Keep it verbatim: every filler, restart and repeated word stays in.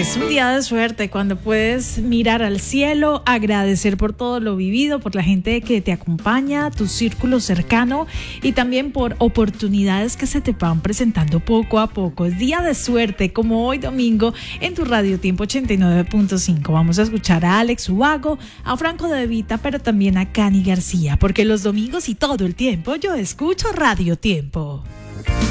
Es un día de suerte cuando puedes mirar al cielo, agradecer por todo lo vivido, por la gente que te acompaña, tu círculo cercano y también por oportunidades que se te van presentando poco a poco. Es día de suerte, como hoy domingo en tu Radio Tiempo ochenta y nueve punto cinco. Vamos a escuchar a Alex Ubago, a Franco De Vita, pero también a Cani García, porque los domingos y todo el tiempo yo escucho Radio Tiempo.